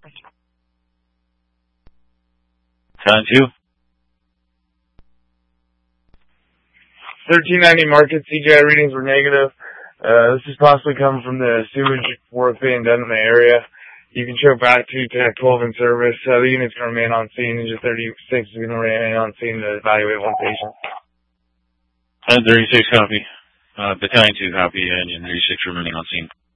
Battalion 2. 1390 market CGI readings were negative. This is possibly coming from the sewage work being done in the area. You can show back to Tech 12 in service. The unit's going to remain on scene. Ninja 36 is going to remain on scene to evaluate one patient. 1036 copy. Battalion 2 copy. Engine 36 remaining on scene.